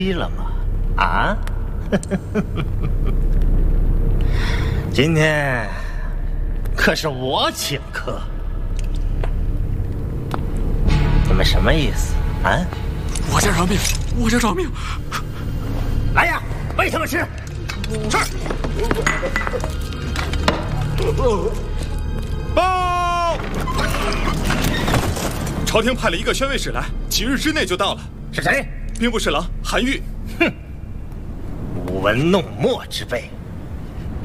了吗？啊？今天可是我请客，你们什么意思啊？ 我家饶命！我家饶命！ 来呀，喂他们吃！ 是。报！朝廷派了一个宣慰使来，几日之内就到了。 是谁？ 兵部侍郎韩愈。 哼，舞文弄墨之辈。